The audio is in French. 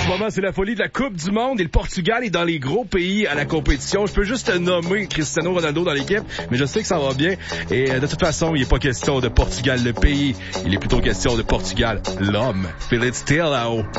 moment, c'est la folie de la Coupe du Monde et le Portugal est dans les gros pays à la compétition. Je peux juste te nommer Cristiano Ronaldo dans l'équipe, mais je sais que ça va bien. Et de toute façon, il n'est pas question de Portugal le pays. Il est plutôt question de Portugal l'homme. Feel it still là-haut.